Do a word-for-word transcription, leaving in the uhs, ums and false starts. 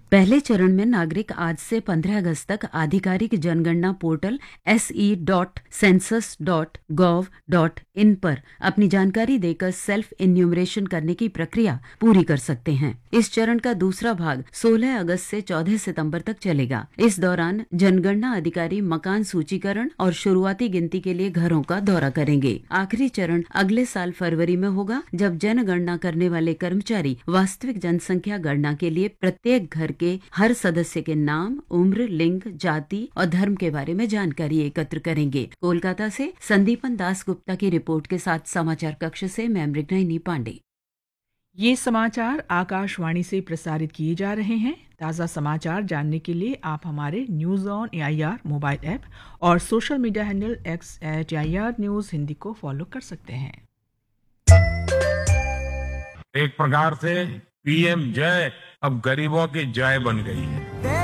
पहले चरण में नागरिक आज से पंद्रह अगस्त तक आधिकारिक जनगणना portal S E dot census dot gov dot in पर अपनी जानकारी देकर सेल्फ इन्यूमरेशन करने की प्रक्रिया पूरी कर सकते हैं। इस चरण का दूसरा भाग सोलह अगस्त से चौदह सितंबर तक चलेगा। इस दौरान जनगणना अधिकारी मकान सूचीकरण और शुरुआती गिनती के लिए घरों का दौरा करेंगे। आखिरी चरण अगले साल फरवरी में होगा, जब जनगणना करने वाले कर्मचारी वास्तविक जनसंख्या गणना के लिए प्रत्येक घर के हर सदस्य के नाम, उम्र, लिंग, जाति और धर्म के बारे में जानकारी एकत्र करेंगे। कोलकाता से संदीपन दास गुप्ता की रिपोर्ट के साथ समाचार कक्ष से मैं मृगनयनी पांडे। ये समाचार आकाशवाणी से प्रसारित किए जा रहे हैं। ताज़ा समाचार जानने के लिए आप हमारे news on A I R mobile app और social media handle x eight A I R news Hindi को फॉलो कर सकते हैं। एक प्रकार से पी एम जय अब गरीबों की जय बन गई है।